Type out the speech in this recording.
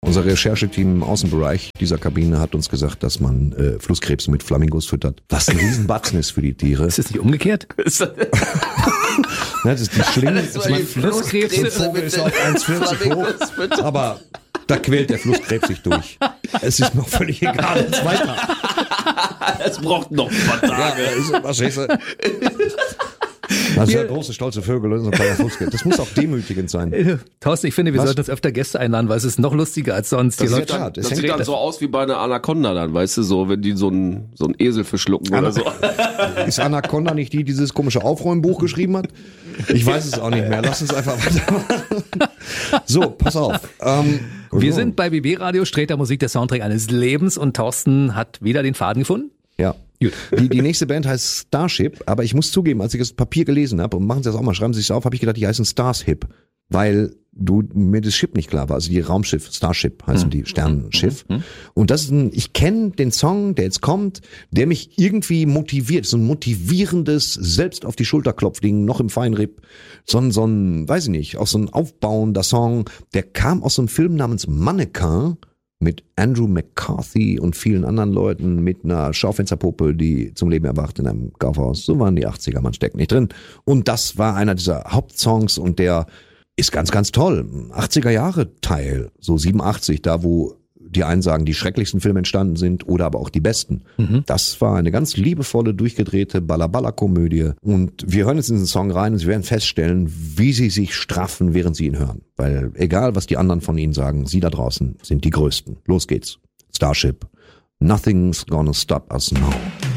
Unser Rechercheteam im Außenbereich dieser Kabine hat uns gesagt, dass man Flusskrebs mit Flamingos füttert. Was ein Riesenbatzen ist für die Tiere. Ist das nicht umgekehrt? Das ist die Schlinge. Flusskrebs. Der Vogel ist auf 1,40 hoch, aber da quält der Flusskrebs sich durch. Es ist noch völlig egal, jetzt weiter. Es braucht noch ein paar Tage. Ja, verstehst du? Das ist ja große, stolze Vögel, das ist ein kleiner Flusskrebs. Das muss auch demütigend sein. Thorsten, ich finde, wir sollten uns öfter Gäste einladen, weil es ist noch lustiger als sonst. Das Die ist Leute- ja Das sieht dann so aus wie bei einer Anaconda dann, weißt du, so, wenn die so einen Esel verschlucken oder so. Ist Anaconda nicht die dieses komische Aufräumbuch geschrieben hat? Ich weiß es auch nicht mehr. Lass uns einfach weitermachen. So, pass auf. Wir sind bei BB Radio, Sträter Musik, der Soundtrack eines Lebens, und Thorsten hat wieder den Faden gefunden. Ja. Gut. Die nächste Band heißt Starship, aber ich muss zugeben, als ich das Papier gelesen habe, und machen Sie das auch mal, schreiben Sie es auf, habe ich gedacht, die heißen Starship, weil mir das Ship nicht klar war. Also die Raumschiff, Starship heißen die, Sternenschiff. Und das ist ich kenne den Song, der jetzt kommt, der mich irgendwie motiviert. So ein motivierendes, selbst auf die Schulter klopfen, noch im Feinripp. So ein, weiß ich nicht, auch so ein aufbauender Song, der kam aus so einem Film namens Mannequin, mit Andrew McCarthy und vielen anderen Leuten, mit einer Schaufensterpuppe, die zum Leben erwacht in einem Kaufhaus. So waren die 80er, man steckt nicht drin. Und das war einer dieser Hauptsongs, und der ist ganz, ganz toll. 80er Jahre Teil, so 87, da wo die einen sagen, die schrecklichsten Filme entstanden sind oder aber auch die besten. Das war eine ganz liebevolle, durchgedrehte Balla-Balla-Komödie. Und wir hören jetzt in diesen Song rein und Sie werden feststellen, wie Sie sich straffen, während Sie ihn hören. Weil egal, was die anderen von Ihnen sagen, Sie da draußen sind die Größten. Los geht's. Starship. Nothing's gonna stop us now.